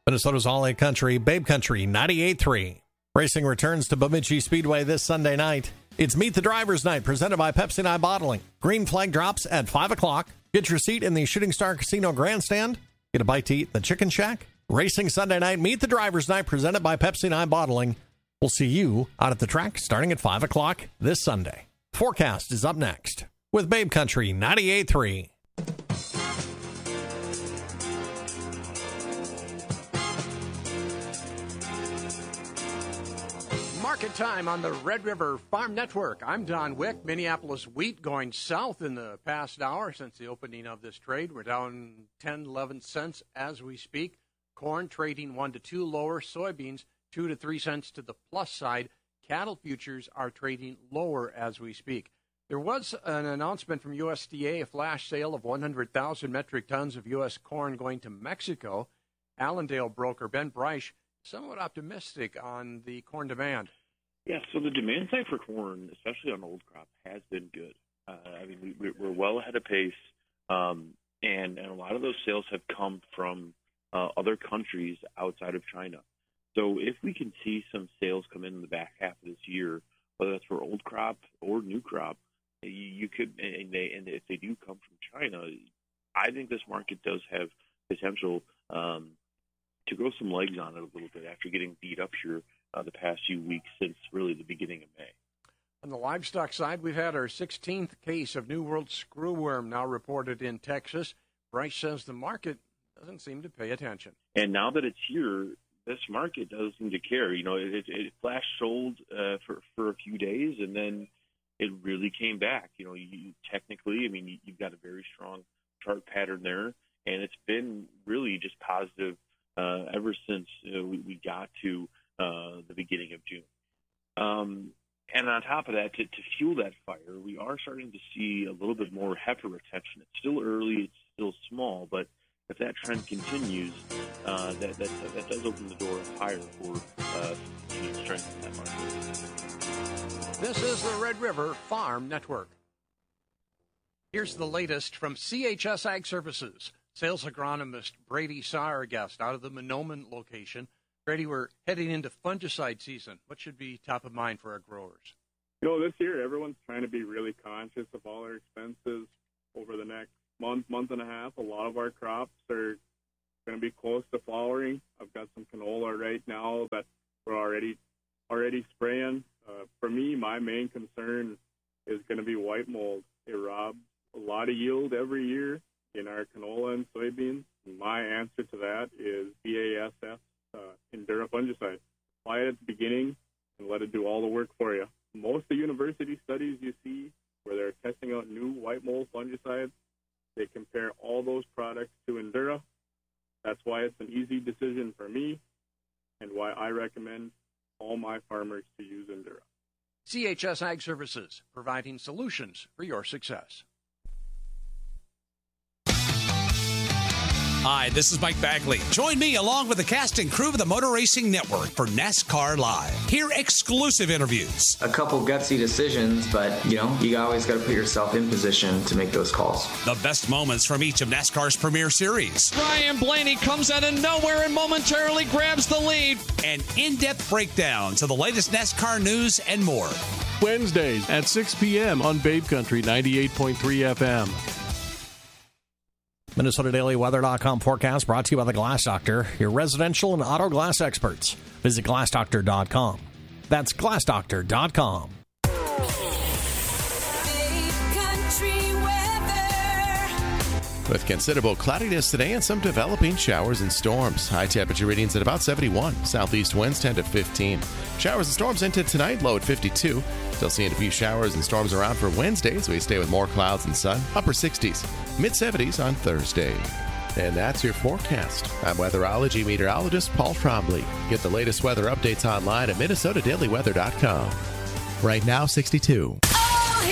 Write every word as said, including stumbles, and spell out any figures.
Minnesota's all-in country, Babe Country ninety-eight point three. Racing returns to Bemidji Speedway this Sunday night. It's Meet the Drivers Night, presented by Pepsi and I Bottling. Green flag drops at five o'clock. Get your seat in the Shooting Star Casino Grandstand. Get a bite to eat in the Chicken Shack. Racing Sunday night, Meet the Drivers Night, presented by Pepsi and I Bottling. We'll see you out at the track starting at five o'clock this Sunday. Forecast is up next with Babe Country ninety-eight point three. Market time on the Red River Farm Network. I'm Don Wick. Minneapolis wheat going south in the past hour since the opening of this trade. We're down ten, eleven cents as we speak. Corn trading one to two lower. Soybeans two to three cents to the plus side. Cattle futures are trading lower as we speak. There was an announcement from U S D A, a flash sale of one hundred thousand metric tons of U S corn going to Mexico. Allendale broker Ben Breisch somewhat optimistic on the corn demand. Yeah, so the demand side for corn, especially on old crop, has been good. Uh, I mean, we, we're well ahead of pace, um, and, and a lot of those sales have come from uh, other countries outside of China. So if we can see some sales come in in the back half of this year, whether that's for old crop or new crop, you, you could, and, they, and if they do come from China, I think this market does have potential um, to grow some legs on it a little bit after getting beat up here uh, the past few weeks since really the beginning of May. On the livestock side, we've had our sixteenth case of New World screwworm now reported in Texas. Bryce says the market doesn't seem to pay attention. And now that it's here, this market doesn't seem to care. You know, it, it, it flash sold uh, for, for a few days, and then it really came back. You know, you, technically, I mean, you, you've got a very strong chart pattern there, and it's been really just positive Uh, ever since uh, we, we got to uh, the beginning of June. Um, and on top of that, to, to fuel that fire, we are starting to see a little bit more heifer retention. It's still early, it's still small, but if that trend continues, uh, that, that that does open the door higher for uh, continued strength in that market. This is the Red River Farm Network. Here's the latest from C H S Ag Services. Sales agronomist Brady Saar, our guest, out of the Mahnomen location. Brady, we're heading into fungicide season. What should be top of mind for our growers? You know, this year everyone's trying to be really conscious of all their expenses over the next month, month and a half. A lot of our crops are going to be close to flowering. I've got some canola right now that we're already already spraying. Uh, for me, my main concern is going to be white mold. It robs a lot of yield every year in our canola and soybeans. My answer to that is B A S F, uh, Endura fungicide. Apply it at the beginning and let it do all the work for you. Most of the university studies you see where they're testing out new white mold fungicides, they compare all those products to Endura. That's why it's an easy decision for me and why I recommend all my farmers to use Endura. C H S Ag Services, providing solutions for your success. Hi, this is Mike Bagley. Join me along with the cast and crew of the Motor Racing Network for NASCAR Live. Hear exclusive interviews. A couple gutsy decisions, but, you know, you always got to put yourself in position to make those calls. The best moments from each of NASCAR's premier series. Ryan Blaney comes out of nowhere and momentarily grabs the lead. And in-depth breakdowns of the latest NASCAR news and more. Wednesdays at six p.m. on Babe Country ninety-eight point three F M. Minnesota Daily Weather dot com forecast brought to you by the Glass Doctor, your residential and auto glass experts. Visit glass doctor dot com. That's glass doctor dot com. With considerable cloudiness today and some developing showers and storms. High temperature readings at about seventy-one. Southeast winds ten to fifteen. Showers and storms into tonight, low at fifty-two. Still seeing a few showers and storms around for Wednesday, so we stay with more clouds and sun. Upper sixties, mid seventies on Thursday. And that's your forecast. I'm weatherology meteorologist Paul Trombley. Get the latest weather updates online at Minnesota Daily Weather dot com. Right now, sixty-two.